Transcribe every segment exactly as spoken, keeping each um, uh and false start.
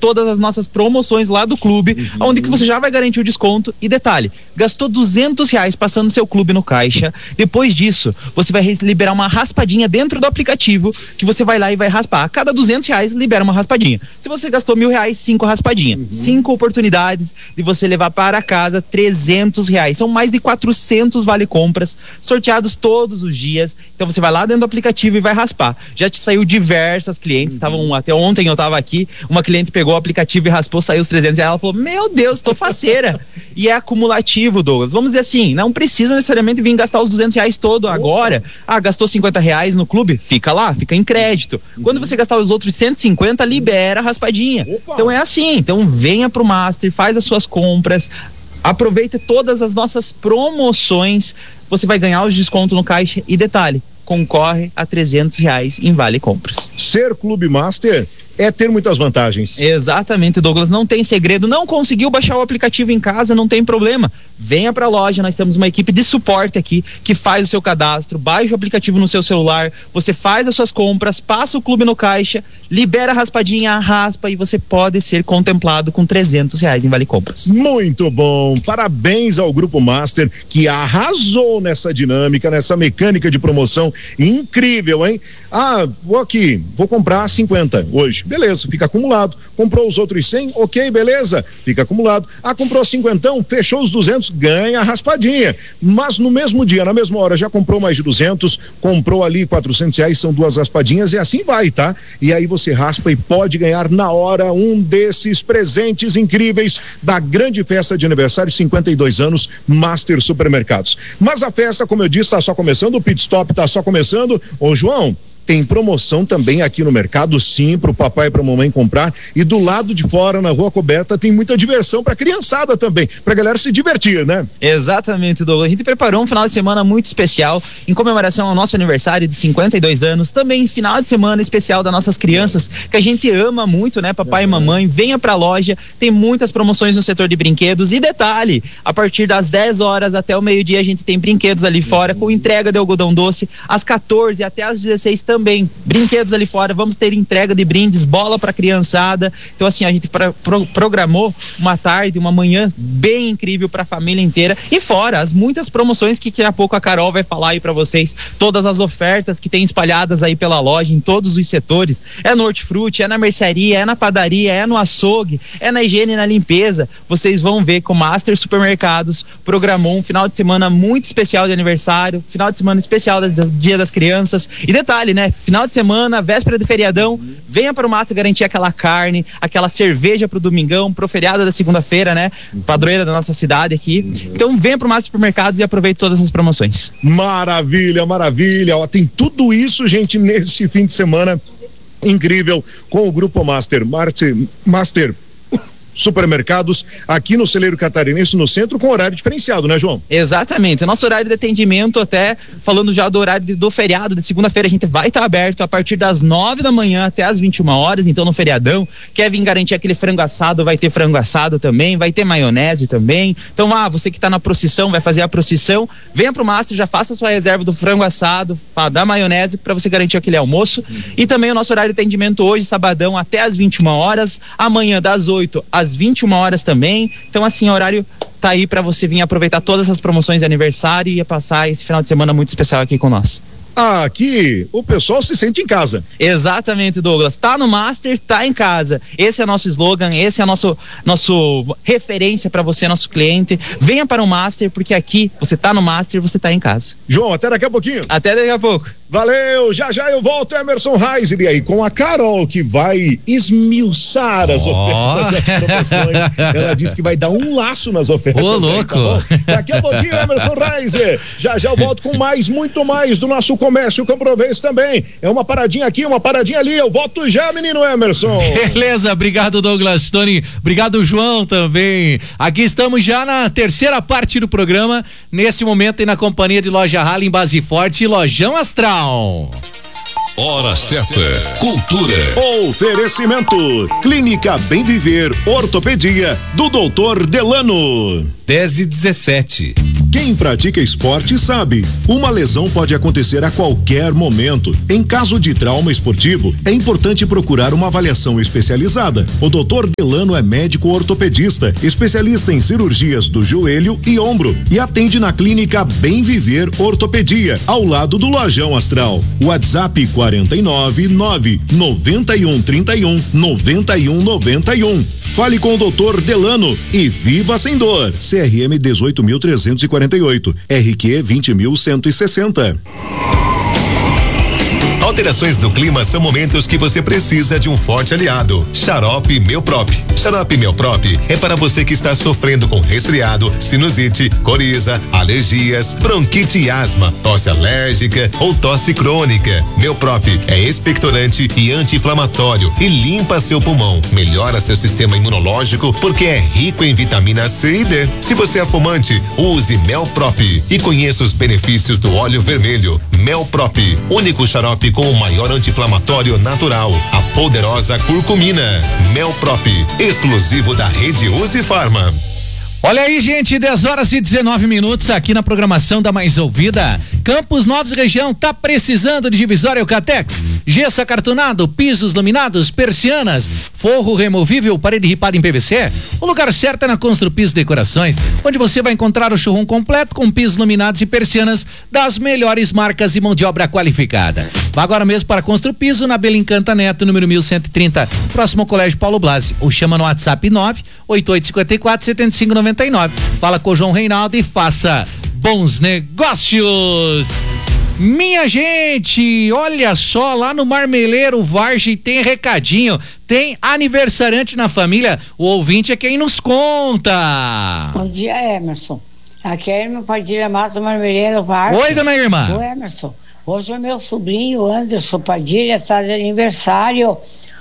todas as nossas promoções lá do clube, uhum. onde que você já vai garantir o desconto. E detalhe, gastou duzentos reais passando seu clube no caixa, depois disso, você vai liberar uma raspadinha dentro do aplicativo, que você vai lá e vai raspar. A cada duzentos reais, libera uma raspadinha. Se você gastou mil reais, cinco raspadinhas. Uhum. Cinco oportunidades de você levar para casa trezentos reais. São mais de quatrocentos vale compras, sorteados todos os dias. Então você vai lá dentro do aplicativo e vai raspar. Já te saiu diversas clientes, estavam uhum. até ontem eu estava aqui, uma cliente pegou o aplicativo e raspou, saiu os trezentos reais, ela falou, meu Deus, tô faceira. E é acumulativo, Douglas. Vamos dizer assim, não precisa necessariamente vir gastar os duzentos reais todo agora. Ah, gastou cinquenta reais no clube? Fica lá, fica em crédito. Uhum. Quando você gastar os outros cento e cinquenta, libera a raspadinha. Opa. Então é assim, então venha pro Master, faz as suas compras, aproveite todas as nossas promoções, você vai ganhar os descontos no caixa e detalhe, concorre a trezentos reais em vale compras. Ser Clube Master é ter muitas vantagens. Exatamente, Douglas, não tem segredo. Não conseguiu baixar o aplicativo em casa, não tem problema, venha pra loja, nós temos uma equipe de suporte aqui que faz o seu cadastro, baixa o aplicativo no seu celular, você faz as suas compras, passa o clube no caixa, libera a raspadinha, raspa e você pode ser contemplado com trezentos reais em vale compras. Muito bom, parabéns ao Grupo Master que arrasou nessa dinâmica, nessa mecânica de promoção incrível, hein? Ah, vou aqui, vou comprar cinquenta hoje. Beleza, fica acumulado. Comprou os outros cem, ok, beleza, fica acumulado. Ah, comprou cinquentão, fechou os duzentos, ganha a raspadinha. Mas no mesmo dia, na mesma hora, já comprou mais de duzentos, comprou ali quatrocentos reais, são duas raspadinhas e assim vai, tá? E aí você raspa e pode ganhar na hora um desses presentes incríveis da grande festa de aniversário, cinquenta e dois anos, Master Supermercados. Mas a festa, como eu disse, tá só começando, o pit stop tá só começando. Ô, João, tem promoção também aqui no mercado, sim, pro papai e pra mamãe comprar, e do lado de fora, na Rua Coberta, tem muita diversão pra criançada também, pra galera se divertir, né? Exatamente, Douglas, a gente preparou um final de semana muito especial, em comemoração ao nosso aniversário de cinquenta e dois anos, também final de semana especial das nossas crianças, que a gente ama muito, né, papai uhum. e mamãe, venha pra loja, tem muitas promoções no setor de brinquedos, e detalhe, a partir das dez horas até o meio-dia a gente tem brinquedos ali fora, uhum. com entrega de algodão doce, às quatorze até às dezesseis também. Também, brinquedos ali fora, vamos ter entrega de brindes, bola pra criançada. Então assim, a gente pra, pro, programou uma tarde, uma manhã bem incrível pra família inteira. E fora, as muitas promoções que daqui a pouco a Carol vai falar aí pra vocês, todas as ofertas que tem espalhadas aí pela loja, em todos os setores. É no hortifruti, é na mercearia, é na padaria, é no açougue, é na higiene e na limpeza. Vocês vão ver que o Master Supermercados programou um final de semana muito especial de aniversário, final de semana especial do Dia das Crianças. E detalhe, né? Final de semana, véspera de feriadão, uhum. venha para o Master garantir aquela carne, aquela cerveja pro domingão, pro feriado da segunda-feira, né? Uhum. Padroeira da nossa cidade aqui. Uhum. Então venha pro Master Supermercados e aproveite todas as promoções. Maravilha, maravilha. Ó, tem tudo isso, gente, neste fim de semana incrível com o Grupo Master. Master, Master Supermercados aqui no Celeiro Catarinense, no centro, com horário diferenciado, né, João? Exatamente, o nosso horário de atendimento, até falando já do horário de, do feriado de segunda-feira, a gente vai estar aberto a partir das nove da manhã até as vinte e uma horas, então no feriadão, quer vir garantir aquele frango assado, vai ter frango assado também, vai ter maionese também. Então, ah, você que está na procissão, vai fazer a procissão, venha pro Master, já faça a sua reserva do frango assado, da maionese, para você garantir aquele almoço. Uhum. E também o nosso horário de atendimento hoje, sabadão, até as vinte e uma horas, amanhã das oito às vinte e uma horas também. Então assim, o horário tá aí para você vir aproveitar todas as promoções de aniversário e passar esse final de semana muito especial aqui com nós. Aqui o pessoal se sente em casa. Exatamente, Douglas, tá no Master, tá em casa. Esse é nosso slogan, esse é nosso nosso referência para você, nosso cliente. Venha para o Master, porque aqui você tá no Master, você tá em casa. João, até daqui a pouquinho. Até daqui a pouco. Valeu, já já eu volto, Emerson Reiser, e aí com a Carol, que vai esmiuçar as oh. ofertas e as promoções. Ela disse que vai dar um laço nas ofertas. Ô, louco. Aí, tá Daqui a pouquinho, Emerson Reiser, já já eu volto com mais, muito mais do nosso comércio Comprovês também. É uma paradinha aqui, uma paradinha ali, eu volto já, menino Emerson. Beleza, obrigado, Douglas, Tony, obrigado, João, também. Aqui estamos já na terceira parte do programa, neste momento e na companhia de Loja Hall em Base Forte e Lojão Astral. Hora certa, cultura. Oferecimento, Clínica Bem Viver, Ortopedia, do doutor Delano. dez e dezessete. Quem pratica esporte sabe, uma lesão pode acontecer a qualquer momento. Em caso de trauma esportivo, é importante procurar uma avaliação especializada. O doutor Delano é médico ortopedista, especialista em cirurgias do joelho e ombro e atende na clínica Bem Viver Ortopedia, ao lado do Lojão Astral. WhatsApp quarenta e nove, nove, noventa e um, trinta e um, noventa e um, noventa e um. Fale com o doutor Delano e viva sem dor. C R M dezoito mil trezentos e quarenta e oito, R Q vinte mil cento e sessenta. Alterações do clima são momentos que você precisa de um forte aliado. Xarope Melprop. Xarope Melprop é para você que está sofrendo com resfriado, sinusite, coriza, alergias, bronquite e asma, tosse alérgica ou tosse crônica. Melprop é expectorante e anti-inflamatório e limpa seu pulmão, melhora seu sistema imunológico porque é rico em vitamina C e D. Se você é fumante, use Melprop e conheça os benefícios do óleo vermelho. Melprop, único xarope com o maior anti-inflamatório natural, a poderosa curcumina. Melprop, exclusivo da rede Uzi Farma. Olha aí, gente, dez horas e dezenove minutos aqui na programação da Mais Ouvida. Campos Novos região tá precisando de divisória Eucatex, gesso acartonado, pisos laminados, persianas, forro removível, parede ripada em P V C? O lugar certo é na Construpiso Decorações, onde você vai encontrar o showroom completo com pisos laminados e persianas das melhores marcas e mão de obra qualificada. Vá agora mesmo para Construpiso, na Belincanta Neto, número mil cento e trinta, próximo ao Colégio Paulo Blasi, ou chama no WhatsApp nove oito oito cinco quatro sete cinco nove nove. Fala com o João Reinaldo e faça bons negócios. Minha gente, olha só, lá no Marmeleiro Vargem tem recadinho, tem aniversariante na família, o ouvinte é quem nos conta. Bom dia, Emerson. Aqui é Irmã Padilha Massa, Marmeleiro Vargem. Oi, dona Irmã. Oi, Emerson. Hoje o meu sobrinho Anderson Padilha está de aniversário.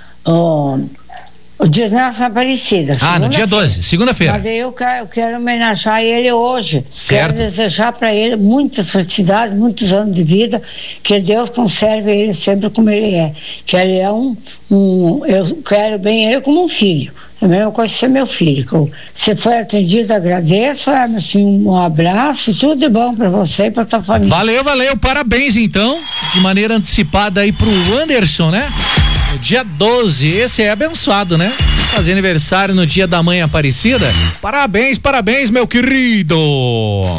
Um, O dia da Nossa Aparecida. Ah, no dia doze, segunda-feira. Mas eu quero, eu quero homenagear ele hoje. Certo. Quero desejar para ele muita felicidade, muitos anos de vida, que Deus conserve ele sempre como ele é. Que ele é um, um eu quero bem ele como um filho. É a mesma coisa que ser meu filho. Eu, se foi atendido, agradeço. Assim, um abraço, tudo de bom para você e para sua família. Valeu, valeu. Parabéns, então, de maneira antecipada aí pro Anderson, né? No dia doze, esse é abençoado, né? Fazer aniversário no dia da Mãe Aparecida. Parabéns, parabéns, meu querido. Ó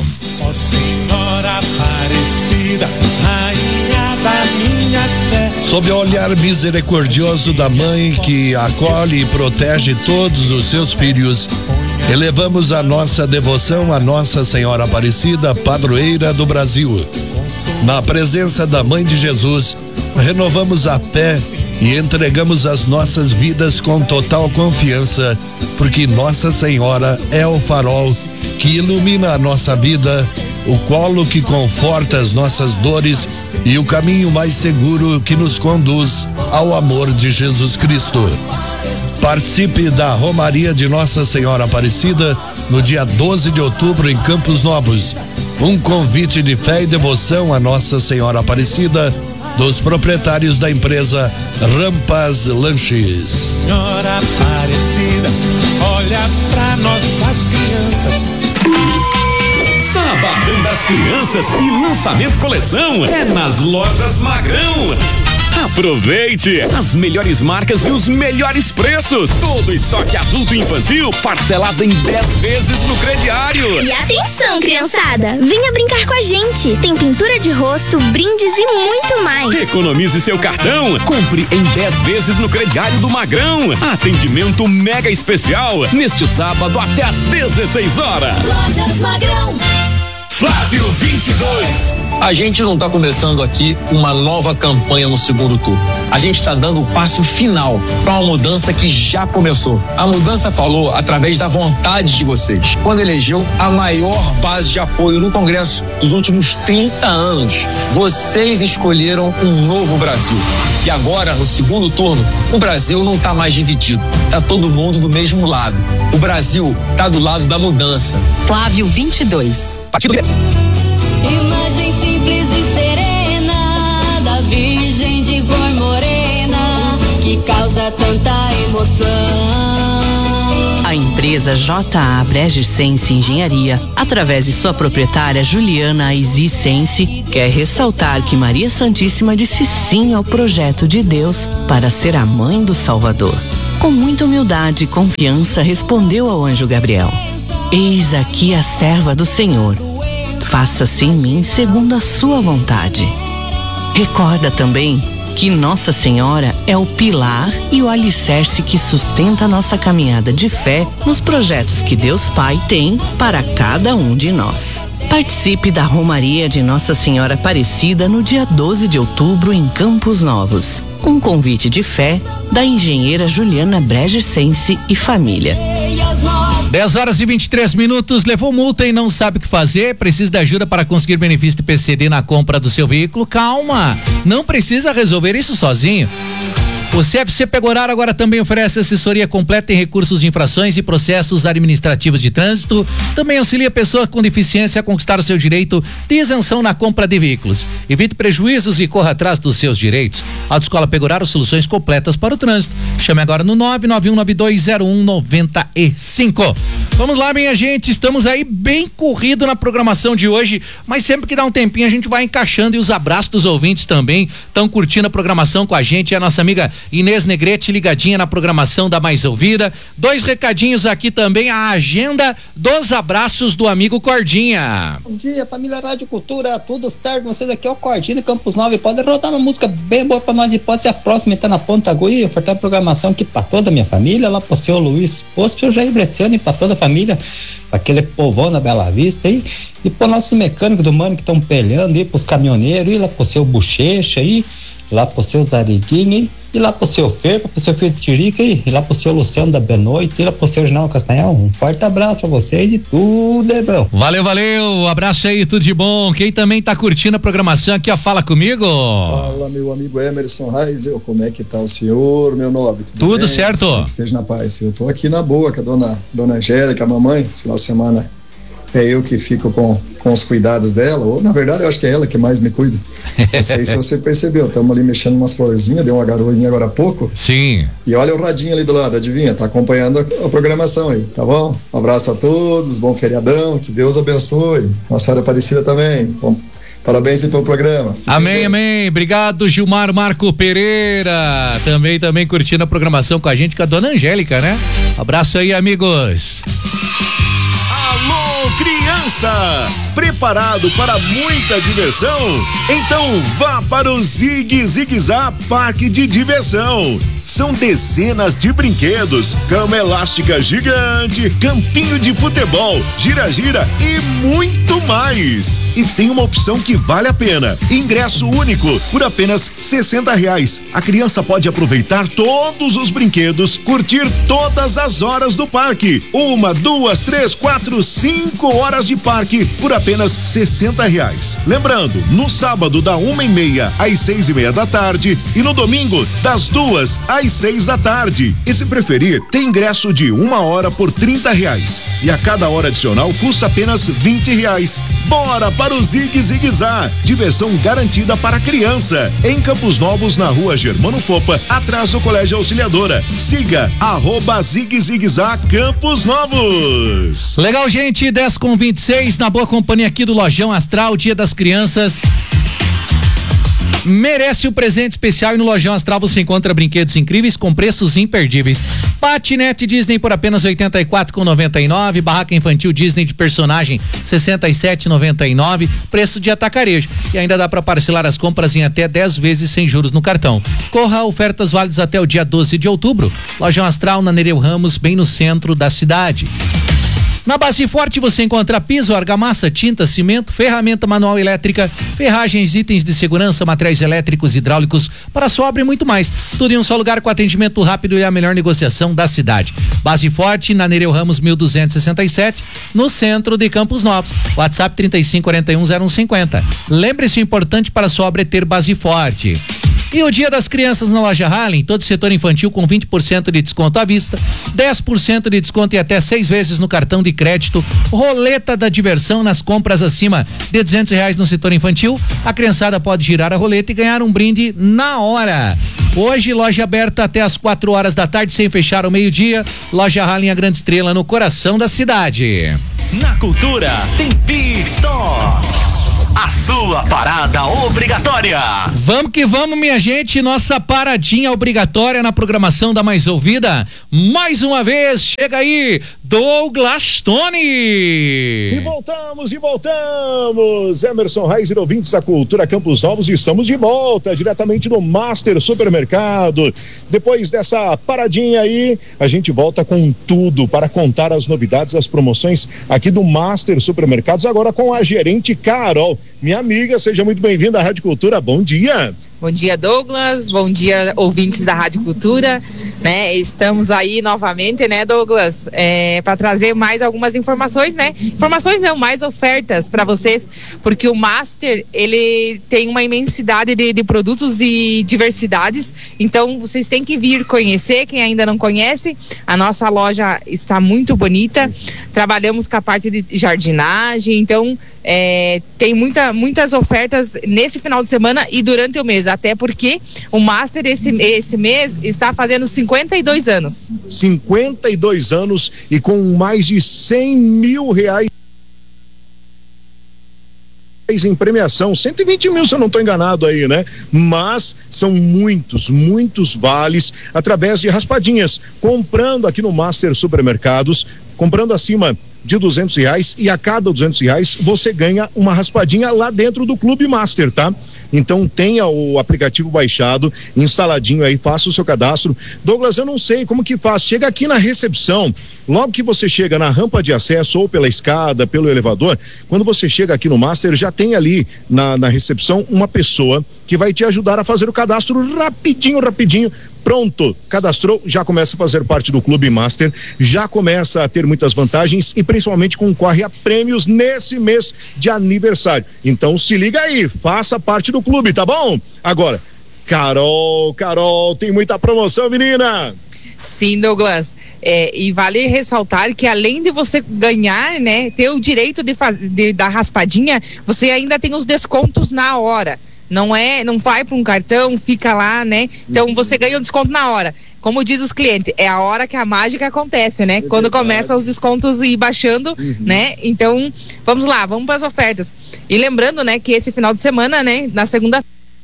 Senhora Aparecida, rainha da minha fé. Sob o olhar misericordioso da mãe que acolhe e protege todos os seus filhos, elevamos a nossa devoção à Nossa Senhora Aparecida, padroeira do Brasil. Na presença da Mãe de Jesus, renovamos a fé e entregamos as nossas vidas com total confiança, porque Nossa Senhora é o farol que ilumina a nossa vida, o colo que conforta as nossas dores e o caminho mais seguro que nos conduz ao amor de Jesus Cristo. Participe da Romaria de Nossa Senhora Aparecida no dia doze de outubro em Campos Novos. Um convite de fé e devoção a Nossa Senhora Aparecida, dos proprietários da empresa Rampas Lanches. Senhora Aparecida, olha pra nossas crianças. Sabadão das Crianças e lançamento coleção é nas Lojas Magrão. Aproveite as melhores marcas e os melhores preços. Todo estoque adulto e infantil parcelado em dez vezes no crediário. E atenção, criançada, venha brincar com a gente. Tem pintura de rosto, brindes e muito mais. Economize seu cartão, compre em dez vezes no crediário do Magrão. Atendimento mega especial neste sábado até às dezesseis horas. Lojas Magrão. Flávio vinte e dois. A gente não está começando aqui uma nova campanha no segundo turno. A gente está dando o passo final para uma mudança que já começou. A mudança falou através da vontade de vocês, quando elegeu a maior base de apoio no Congresso dos últimos trinta anos. Vocês escolheram um novo Brasil. E agora, no segundo turno, o Brasil não está mais dividido. Tá todo mundo do mesmo lado. O Brasil tá do lado da mudança. Flávio vinte e dois. Partido Imagem simples e serena da Virgem de cor morena que causa tanta emoção. A empresa J A Bregersense Engenharia, através de sua proprietária Juliana Aizisense, quer ressaltar que Maria Santíssima disse sim ao projeto de Deus para ser a mãe do Salvador. Com muita humildade e confiança, respondeu ao anjo Gabriel: Eis aqui a serva do Senhor. Faça-se em mim segundo a sua vontade. Recorda também que Nossa Senhora é o pilar e o alicerce que sustenta a nossa caminhada de fé nos projetos que Deus Pai tem para cada um de nós. Participe da Romaria de Nossa Senhora Aparecida no dia doze de outubro em Campos Novos, com convite de fé da engenheira Juliana Bregersense e família. dez horas e vinte e três minutos, levou multa e não sabe o que fazer? Precisa de ajuda para conseguir benefício de P C D na compra do seu veículo? Calma, não precisa resolver isso sozinho. O C F C Pegorar agora também oferece assessoria completa em recursos de infrações e processos administrativos de trânsito. Também auxilia a pessoa com deficiência a conquistar o seu direito de isenção na compra de veículos. Evite prejuízos e corra atrás dos seus direitos. Autoescola Pegorar, soluções completas para o trânsito. Chame agora no nove nove um nove dois zero um nove cinco. Vamos lá, minha gente, estamos aí bem corrido na programação de hoje, mas sempre que dá um tempinho a gente vai encaixando, e os abraços dos ouvintes também estão curtindo a programação com a gente. É a nossa amiga Inês Negrete ligadinha na programação da Mais Ouvida. Dois recadinhos aqui também, a agenda dos abraços do amigo Cordinha. Bom dia, família Rádio Cultura, tudo certo? Vocês aqui é o Cordinha de Campos Novos. Pode rodar uma música bem boa pra nós e pode ser a próxima, tá na Ponta Agulha, e ofertar a programação aqui pra toda a minha família, lá pro seu Luiz Posto, pro Jair Bresciani, pra toda a família, pra aquele povão da Bela Vista aí, e pro nossos mecânicos do mano que estão pelhando aí, pros caminhoneiros, e lá pro seu Bochecha aí, lá pro seu Zariguinho, e lá pro seu Fer, pro seu filho Tirica, e lá pro seu Luciano da Benoite, e lá pro seu Jornal Castanhal. Um forte abraço pra vocês e tudo é bom. Valeu, valeu, abraço aí, tudo de bom. Quem também tá curtindo a programação aqui, ó, fala comigo. Fala, meu amigo Emerson Reisel, como é que tá o senhor, meu nobre? Tudo, tudo bem? certo. Espero que esteja na paz. Eu tô aqui na boa com a dona, dona Angélica, a mamãe, esse final de semana é eu que fico com, com os cuidados dela, ou na verdade eu acho que é ela que mais me cuida. Não sei se você percebeu, estamos ali mexendo umas florzinhas, deu uma garoinha agora há pouco. Sim. E olha o radinho ali do lado, adivinha? Tá acompanhando a, a programação aí, tá bom? Um abraço a todos, bom feriadão, que Deus abençoe. Nossa Senhora Aparecida também. Bom, parabéns aí pelo programa. Fiquem amém, bem. amém. Obrigado, Gilmar Marco Pereira. Também, também curtindo a programação com a gente, com a dona Angélica, né? Abraço aí, amigos. Criança, preparado para muita diversão? Então vá para o Zig Zig Zá Parque de Diversão. São dezenas de brinquedos, cama elástica gigante, campinho de futebol, gira-gira e muito mais. E tem uma opção que vale a pena: ingresso único por apenas sessenta reais. A criança pode aproveitar todos os brinquedos, curtir todas as horas do parque. Uma, duas, três, quatro, cinco horas de parque por apenas sessenta reais. Lembrando, no sábado da uma e meia às seis e meia da tarde e no domingo das duas às seis da tarde. E se preferir, tem ingresso de uma hora por trinta reais. E a cada hora adicional custa apenas vinte reais. Bora para o Zig Zig Zá. Diversão garantida para criança. Em Campos Novos, na rua Germano Fopa, atrás do Colégio Auxiliadora. Siga arroba Zig Zig Zá Campos Novos. Legal, gente, dez com vinte e seis, na boa companhia aqui do Lojão Astral, Dia das Crianças. Merece o presente especial, e no Lojão Astral você encontra brinquedos incríveis com preços imperdíveis. Patinete Disney por apenas oitenta e quatro reais e noventa e nove centavos, barraca infantil Disney de personagem sessenta e sete reais e noventa e nove centavos, preço de atacarejo, e ainda dá para parcelar as compras em até dez vezes sem juros no cartão. Corra, ofertas válidas até o dia doze de outubro. Lojão Astral na Nereu Ramos, bem no centro da cidade. Na Base Forte você encontra piso, argamassa, tinta, cimento, ferramenta manual elétrica, ferragens, itens de segurança, materiais elétricos, hidráulicos, para sua obra e muito mais. Tudo em um só lugar com atendimento rápido e a melhor negociação da cidade. Base Forte, na Nereu Ramos mil duzentos e sessenta e sete, no centro de Campos Novos. WhatsApp trinta e cinco quarenta e um zero um cinquenta. Lembre-se, o importante para sua obra é ter Base Forte. E o Dia das Crianças na Loja Halen, todo setor infantil com vinte por cento de desconto à vista, dez por cento de desconto e até seis vezes no cartão de crédito, roleta da diversão nas compras acima de duzentos reais no setor infantil. A criançada pode girar a roleta e ganhar um brinde na hora. Hoje, loja aberta até as quatro horas da tarde, sem fechar ao meio-dia. Loja Halen, a grande estrela no coração da cidade. Na Cultura tem Big Store, a sua parada obrigatória. Vamos que vamos, minha gente, nossa paradinha obrigatória na programação da Mais Ouvida. Mais uma vez, chega aí, Douglas Tony. E voltamos, e voltamos. Emerson Reiser, ouvintes da Cultura Campos Novos, estamos de volta, diretamente no Master Supermercado. Depois dessa paradinha aí, a gente volta com tudo para contar as novidades, as promoções aqui do Master Supermercados, agora com a gerente Carol. Minha amiga, seja muito bem-vinda à Rádio Cultura, bom dia. Bom dia, Douglas, bom dia, ouvintes da Rádio Cultura, né? Estamos aí novamente, né, Douglas, é, para trazer mais algumas informações, né? Informações não, mais ofertas para vocês, porque o Master, ele tem uma imensidade de, de produtos e diversidades, então vocês têm que vir conhecer, quem ainda não conhece, a nossa loja está muito bonita, trabalhamos com a parte de jardinagem, então é, tem muita, muitas ofertas nesse final de semana e durante o mês, até porque o Master esse, esse mês está fazendo cinquenta e dois anos. cinquenta e dois anos e com mais de cem mil reais em premiação, cento e vinte mil se eu não estou enganado aí, né? Mas são muitos, muitos vales através de raspadinhas, comprando aqui no Master Supermercados, comprando acima de duzentos reais, e a cada duzentos reais você ganha uma raspadinha lá dentro do Clube Master, tá? Então tenha o aplicativo baixado, instaladinho aí, faça o seu cadastro. Douglas, eu não sei como que faz, chega aqui na recepção, logo que você chega na rampa de acesso ou pela escada, pelo elevador, quando você chega aqui no Master, já tem ali na, na recepção uma pessoa que vai te ajudar a fazer o cadastro rapidinho, rapidinho. Pronto, cadastrou, já começa a fazer parte do Clube Master, já começa a ter muitas vantagens e principalmente concorre a prêmios nesse mês de aniversário. Então se liga aí, faça parte do clube, tá bom? Agora, Carol, Carol, tem muita promoção, menina! Sim, Douglas, é, e vale ressaltar que além de você ganhar, né, ter o direito de fazer de, da raspadinha, você ainda tem os descontos na hora. Não é, não vai para um cartão, fica lá, né? Então você ganha o desconto na hora. Como diz os clientes, é a hora que a mágica acontece, né? É Quando começam os descontos ir baixando, uhum. né? Então, vamos lá, vamos para as ofertas. E lembrando, né, que esse final de semana, né, na segunda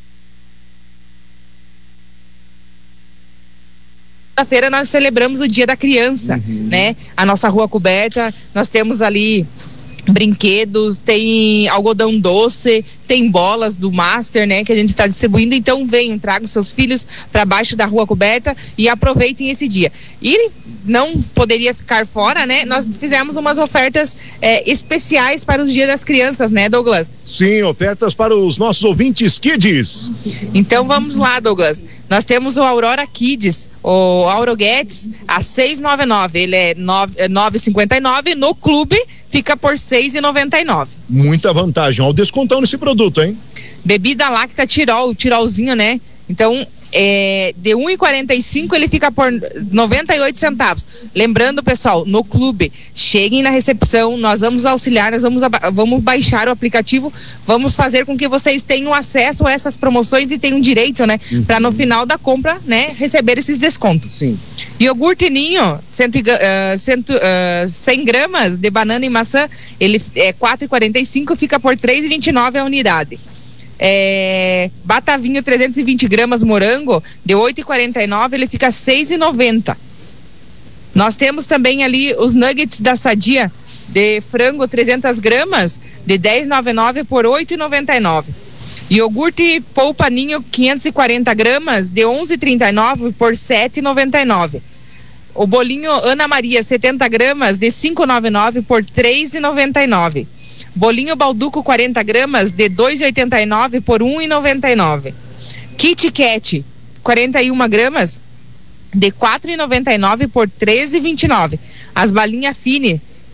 feira nós celebramos o Dia da Criança, uhum. né? A nossa rua coberta, nós temos ali brinquedos, tem algodão doce, tem bolas do Master, né, que a gente está distribuindo. Então venham, tragam seus filhos para baixo da rua coberta e aproveitem esse dia. E não poderia ficar fora, né? Nós fizemos umas ofertas é, especiais para o Dia das Crianças, né, Douglas? Sim, ofertas para os nossos ouvintes Kids. Então vamos lá, Douglas. Nós temos o Aurora Kids, o Auroguetes, a seis e noventa e nove. Ele é nove e cinquenta e nove. No clube fica por seis e noventa e nove. Muita vantagem. Olha o descontão nesse produto, hein? Bebida Lacta Tirol, Tirolzinho, né? Então, é, de um e quarenta e cinco ele fica por noventa e oito centavos. Lembrando, pessoal, no clube, cheguem na recepção, nós vamos auxiliar, nós vamos, vamos baixar o aplicativo, vamos fazer com que vocês tenham acesso a essas promoções e tenham direito, né? Uhum. Para no final da compra, né, receber esses descontos. Sim. Iogurte Ninho, cento, uh, cento, uh, cem gramas de banana e maçã, ele é quatro e quarenta e cinco, fica por três e vinte e nove a unidade. É, Batavinho trezentos e vinte gramas morango de oito e quarenta e nove, ele fica seis e noventa. Nós temos também ali os nuggets da Sadia de frango trezentas gramas de dez e noventa e nove por oito e noventa e nove. Iogurte Polpa Ninho quinhentos e quarenta gramas de onze e trinta e nove por sete e noventa e nove. O bolinho Ana Maria setenta gramas de cinco e noventa e nove por três e noventa e nove. Bolinho Balduco quarenta gramas de dois e oitenta e nove por um e noventa e nove. Kit Kat quarenta e uma gramas de quatro e noventa e nove por treze e vinte e nove. As balinhas Fine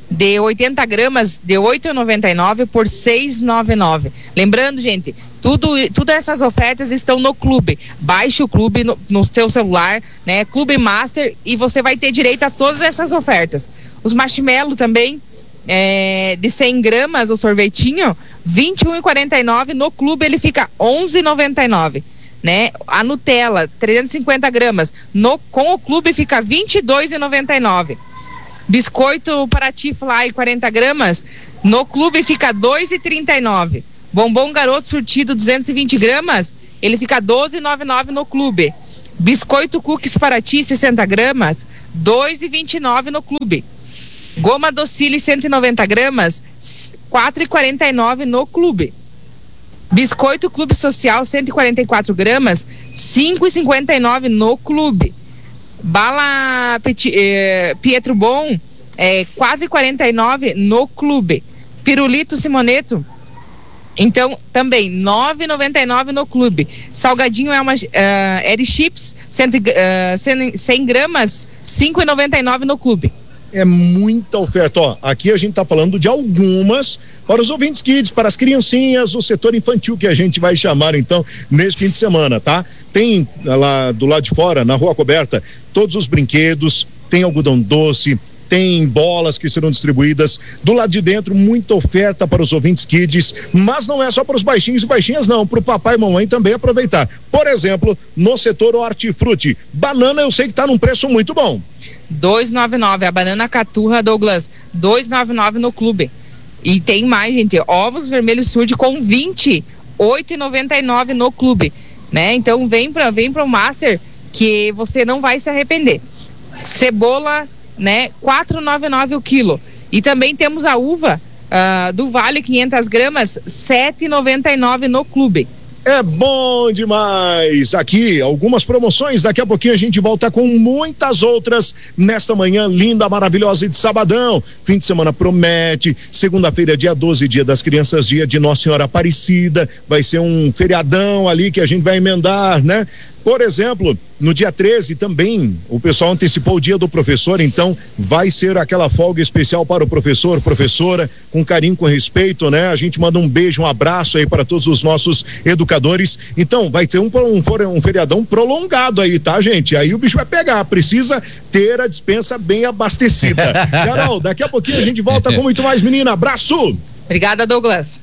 de oitenta gramas de oito reais e noventa e nove centavos por seis reais e noventa e nove centavos. Lembrando, gente, tudo, tudo essas ofertas estão no clube. Baixe o clube no, no seu celular, né? Clube Master, e você vai ter direito a todas essas ofertas. Os marshmallow também, é, de cem gramas, o sorvetinho, vinte e um reais e quarenta e nove centavos. No clube ele fica onze reais e noventa e nove centavos. Né? A Nutella, trezentos e cinquenta gramas, no, com o clube fica vinte e dois reais e noventa e nove centavos. Biscoito Paraty Fly quarenta gramas, no clube fica dois reais e trinta e nove centavos. Bombom Garoto Surtido duzentos e vinte gramas, ele fica doze reais e noventa e nove centavos no clube. Biscoito Cookies Paraty sessenta gramas, dois reais e vinte e nove centavos no clube. Goma Docile cento e noventa gramas, quatro reais e quarenta e nove centavos no clube. Biscoito Clube Social cento e quarenta e quatro gramas, cinco reais e cinquenta e nove centavos no clube. Bala Petit, eh, Pietro Bom, eh, quatro reais e quarenta e nove centavos no clube. Pirulito Simoneto, então também nove reais e noventa e nove centavos no clube. Salgadinho é uma uh, Air Chips cem, uh, cem gramas, cinco reais e noventa e nove centavos no clube. É muita oferta, ó, aqui a gente tá falando de algumas para os ouvintes kids, para as criancinhas, o setor infantil que a gente vai chamar então nesse fim de semana, tá? Tem lá do lado de fora, na Rua Coberta, todos os brinquedos, tem algodão doce, tem bolas que serão distribuídas. Do lado de dentro, muita oferta para os ouvintes kids, mas não é só para os baixinhos e baixinhas não, para o papai e mamãe também aproveitar. Por exemplo, no setor hortifruti, banana eu sei que tá num preço muito bom. dois reais e noventa e nove, a banana Caturra, Douglas, dois reais e noventa e nove no clube. E tem mais, gente, ovos vermelhos surde com vinte, oito reais e noventa e nove no clube, né? Então vem para vem para o Master que você não vai se arrepender. Cebola, né, quatro reais e noventa e nove o quilo. E também temos a uva uh, do Vale quinhentas gramas, sete reais e noventa e nove no clube. É bom demais. Aqui, algumas promoções. Daqui a pouquinho a gente volta com muitas outras nesta manhã linda, maravilhosa e de sabadão. Fim de semana promete. Segunda-feira, dia doze, dia das crianças, dia de Nossa Senhora Aparecida. Vai ser um feriadão ali que a gente vai emendar, né? Por exemplo, no dia treze também, o pessoal antecipou o dia do professor, então vai ser aquela folga especial para o professor, professora, com carinho, com respeito, né? A gente manda um beijo, um abraço aí para todos os nossos educadores. Então, vai ter um, um, um feriadão prolongado aí, tá, gente? Aí o bicho vai pegar, precisa ter a despensa bem abastecida. Carol, daqui a pouquinho a gente volta com muito mais, menina. Abraço! Obrigada, Douglas.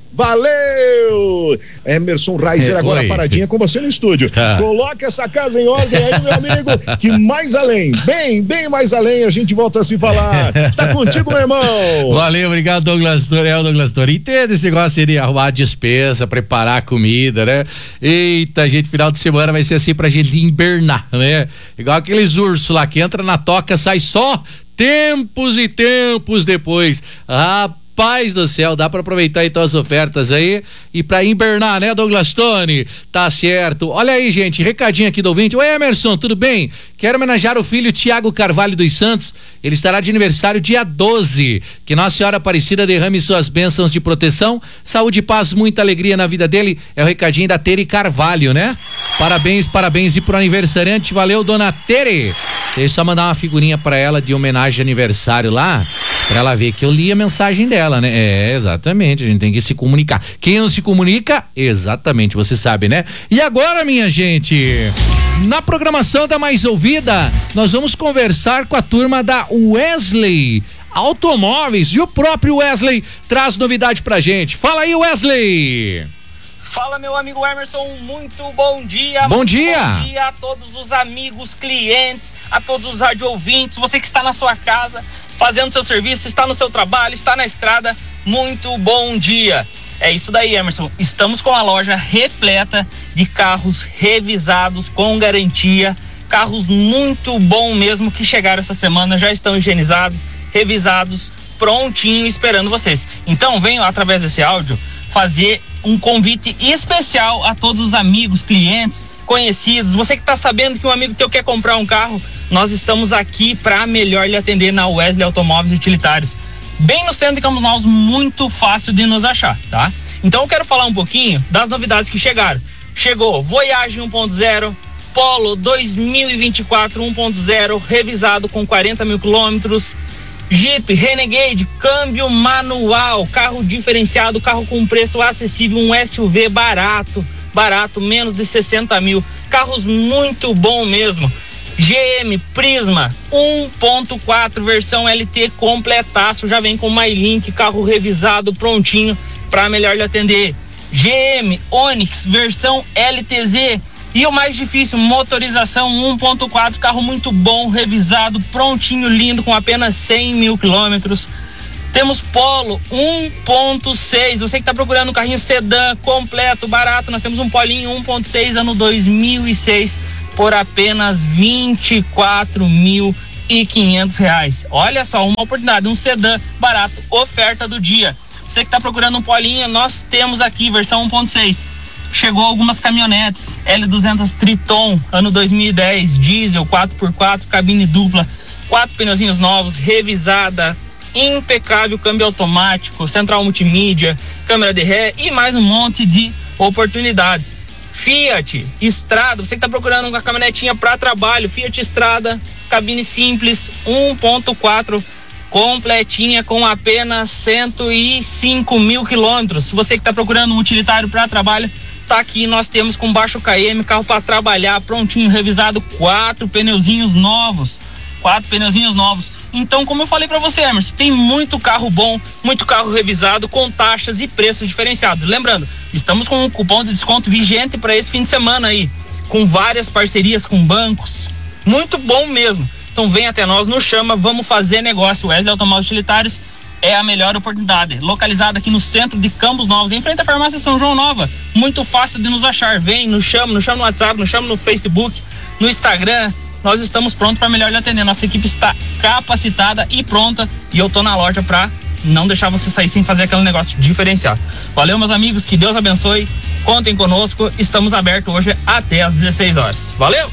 Valeu! Emerson Reiser É, agora oi. paradinha com você no estúdio. Tá. Coloca essa casa em ordem aí, meu amigo, que mais além, bem, bem mais além a gente volta a se falar. Tá contigo, meu irmão. Valeu, obrigado, Douglas Torel, Douglas Torel. Entende esse negócio aí de arrumar a despensa, preparar a comida, né? Eita, gente, final de semana vai ser assim pra gente invernar, né? Igual aqueles ursos lá que entra na toca, sai só tempos e tempos depois. Rapaz. Paz do céu, dá pra aproveitar então as ofertas aí e pra invernar, né, Douglas Tony? Tá certo. Olha aí, gente, recadinho aqui do ouvinte. Oi, Emerson, tudo bem? Quero homenagear o filho Tiago Carvalho dos Santos. Ele estará de aniversário dia doze. Que Nossa Senhora Aparecida derrame suas bênçãos de proteção, saúde e paz, muita alegria na vida dele. É o recadinho da Tere Carvalho, né? Parabéns, parabéns e pro aniversariante. Valeu, dona Tere. Deixa eu só mandar uma figurinha pra ela de homenagem de aniversário lá, pra ela ver que eu li a mensagem dela, né? É, exatamente, a gente tem que se comunicar. Quem não se comunica, exatamente, você sabe, né? E agora, minha gente, na programação da Mais Ouvida, nós vamos conversar com a turma da Wesley Automóveis e o próprio Wesley traz novidade pra gente. Fala aí, Wesley! Fala, meu amigo Emerson, muito bom dia. Bom muito dia. Bom dia a todos os amigos, clientes, a todos os rádio ouvintes, você que está na sua casa, fazendo seu serviço, está no seu trabalho, está na estrada, muito bom dia. É isso daí, Emerson, estamos com a loja repleta de carros revisados com garantia, carros muito bom mesmo que chegaram essa semana, já estão higienizados, revisados, prontinho, esperando vocês. Então venham através desse áudio fazer um convite especial a todos os amigos, clientes, conhecidos. Você que está sabendo que um amigo teu quer comprar um carro, nós estamos aqui para melhor lhe atender na Wesley Automóveis Utilitários. Bem no centro de Campos Novos, muito fácil de nos achar, tá? Então eu quero falar um pouquinho das novidades que chegaram. Chegou Voyage um ponto zero, Polo dois mil e vinte e quatro um ponto zero, revisado com quarenta mil quilômetros. Jeep Renegade, câmbio manual, carro diferenciado, carro com preço acessível, um S U V barato, barato, menos de sessenta mil, carros muito bom mesmo. G M Prisma um ponto quatro, versão L T completaço, já vem com MyLink, carro revisado, prontinho para melhor lhe atender. G M Onix, versão L T Z. E o mais difícil, motorização um ponto quatro, carro muito bom, revisado, prontinho, lindo, com apenas cem mil quilômetros. Temos Polo um ponto seis, você que está procurando um carrinho sedã, completo, barato, nós temos um Polinho um ponto seis, ano dois mil e seis, por apenas vinte e quatro mil e quinhentos reais. Olha só, uma oportunidade, um sedã barato, oferta do dia. Você que está procurando um Polinho, nós temos aqui, versão um ponto seis. Chegou algumas caminhonetes, L duzentos Triton, ano dois mil e dez, diesel, quatro por quatro, cabine dupla, quatro pneuzinhos novos, revisada, impecável, câmbio automático, central multimídia, câmera de ré e mais um monte de oportunidades. Fiat Strada, você que está procurando uma caminhonetinha para trabalho, Fiat Strada, cabine simples, um ponto quatro, completinha com apenas cento e cinco mil quilômetros. Você que está procurando um utilitário para trabalho, tá aqui, nós temos com baixo K M, carro para trabalhar, prontinho, revisado, quatro pneuzinhos novos, quatro pneuzinhos novos. Então, como eu falei para você, Emerson, tem muito carro bom, muito carro revisado, com taxas e preços diferenciados. Lembrando, estamos com um cupom de desconto vigente para esse fim de semana aí, com várias parcerias com bancos, muito bom mesmo. Então vem até nós, nos chama, vamos fazer negócio. Wesley Automóveis Utilitários é a melhor oportunidade, localizada aqui no centro de Campos Novos, em frente à farmácia São João Nova, muito fácil de nos achar. Vem, nos chama, nos chama no WhatsApp, nos chama no Facebook, no Instagram, nós estamos prontos para melhor lhe atender. Nossa equipe está capacitada e pronta, e eu tô na loja para não deixar você sair sem fazer aquele negócio diferenciado. Valeu, meus amigos, que Deus abençoe, contem conosco, estamos abertos hoje até às dezesseis horas. Valeu!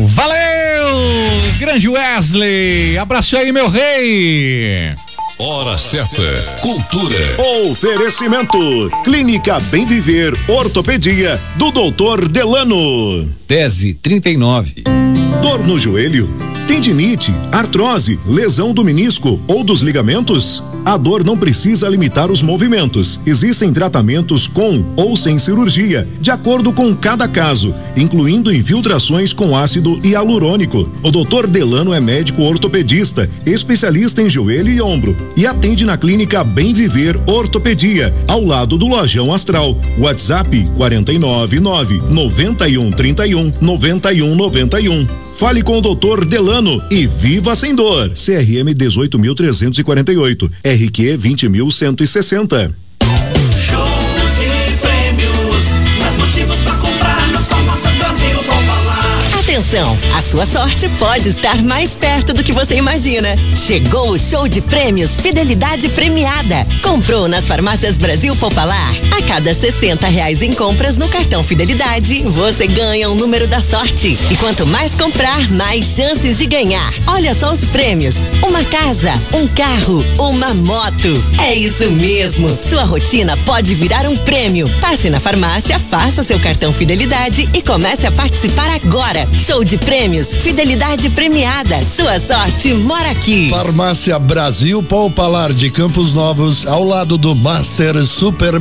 Valeu! Grande Wesley! Abraço aí, meu rei! Hora certa, cultura. Oferecimento, Clínica Bem Viver, Ortopedia, do doutor Delano. Tese trinta e nove. Dor no joelho, tendinite, artrose, lesão do menisco ou dos ligamentos? A dor não precisa limitar os movimentos. Existem tratamentos com ou sem cirurgia, de acordo com cada caso, incluindo infiltrações com ácido hialurônico. O doutor Delano é médico ortopedista, especialista em joelho e ombro, e atende na Clínica Bem Viver Ortopedia, ao lado do Lojão Astral. WhatsApp quatro nove nove, nove um três um, nove um nove um. Fale com o doutor Delano e viva sem dor. C R M dezoito mil trezentos e quarenta e oito, R Q vinte mil cento e sessenta. Show de prêmios, mais motivos pra comprar nas farmácias Brasil Popular. Atenção, a sua sorte pode estar mais perto do que você imagina. Chegou o show de prêmios Fidelidade Premiada. Comprou nas farmácias Brasil Popular. A cada sessenta reais em compras no cartão Fidelidade, você ganha o número da sorte. E quanto mais comprar, mais chances de ganhar. Olha só os prêmios: uma casa, um carro, uma moto. É isso mesmo. Sua rotina pode virar um prêmio. Passe na farmácia, faça seu cartão Fidelidade e comece a participar agora. Show de prêmios Fidelidade Premiada. Sua sorte mora aqui. Farmácia Brasil Popular de Campos Novos, ao lado do Master Super